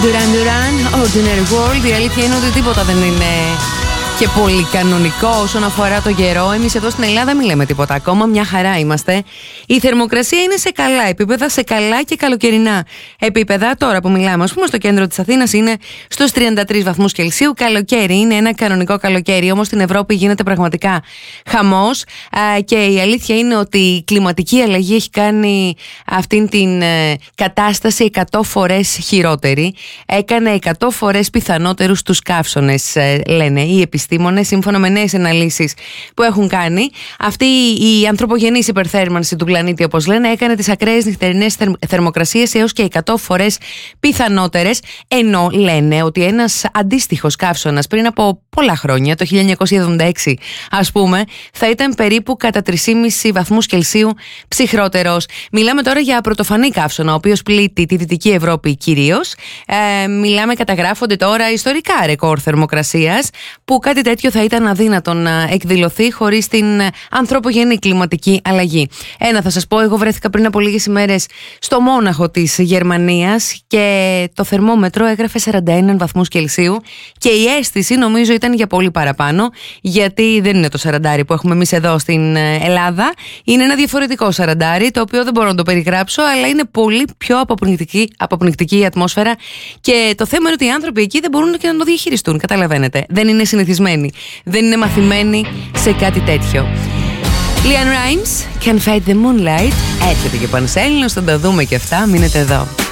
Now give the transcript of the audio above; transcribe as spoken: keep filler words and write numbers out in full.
Duran Duran, Ordinary World. Η αλήθεια είναι ότι τίποτα δεν είναι και πολύ κανονικό όσον αφορά το καιρό. Εμείς εδώ στην Ελλάδα μην λέμε τίποτα ακόμα, μια χαρά είμαστε. Η θερμοκρασία είναι σε καλά επίπεδα, σε καλά και καλοκαιρινά επίπεδα. Τώρα που μιλάμε, ας πούμε, στο κέντρο της Αθήνας είναι στους τριάντα τρεις βαθμούς Κελσίου. Καλοκαίρι, είναι ένα κανονικό καλοκαίρι. Όμως στην Ευρώπη γίνεται πραγματικά χαμός. Και η αλήθεια είναι ότι η κλιματική αλλαγή έχει κάνει αυτήν την κατάσταση εκατό φορές χειρότερη. Έκανε εκατό φορές πιθανότερους τους καύσωνες, λένε οι επιστήμονες. Σύμφωνα με νέες αναλύσεις που έχουν κάνει, αυτή η ανθρωπογενής υπερθέρμανση του πλανήτη, όπως λένε, έκανε τις ακραίες νυχτερινές θερμοκρασίες έως και εκατό φορές πιθανότερες. Ενώ λένε ότι ένας αντίστοιχος καύσωνας πριν από πολλά χρόνια, το χίλια εννιακόσια εβδομήντα έξι ας πούμε, θα ήταν περίπου κατά τρεις κόμμα πέντε βαθμούς Κελσίου ψυχρότερος. Μιλάμε τώρα για πρωτοφανή καύσωνα, ο οποίος πλήττει τη Δυτική Ευρώπη κυρίως. Ε, μιλάμε, καταγράφονται τώρα ιστορικά ρεκόρ θερμοκρασίας, που κάτι τέτοιο θα ήταν αδύνατο να εκδηλωθεί χωρίς την ανθρωπογενή κλιματική αλλαγή. Ένα θα σας πω, εγώ βρέθηκα πριν από λίγες ημέρες στο Μόναχο της Γερμανίας και το θερμόμετρο έγραφε σαράντα ένα βαθμούς Κελσίου και η αίσθηση νομίζω ήταν για πολύ παραπάνω, γιατί δεν είναι το σαραντάρι που έχουμε εμείς εδώ στην Ελλάδα, είναι ένα διαφορετικό σαραντάρι, το οποίο δεν μπορώ να το περιγράψω, αλλά είναι πολύ πιο αποπνικτική, αποπνικτική η ατμόσφαιρα και το θέμα είναι ότι οι άνθρωποι εκεί δεν μπορούν και να το διαχειριστούν, καταλαβαίνετε. Δεν είναι συνηθισμένοι, δεν είναι μαθημένοι σε κάτι τέτοιο. Lian Rimes, Can't Fight the Moonlight. Έρχεται και πανσέλινος, θα τα δούμε και αυτά, μείνετε εδώ.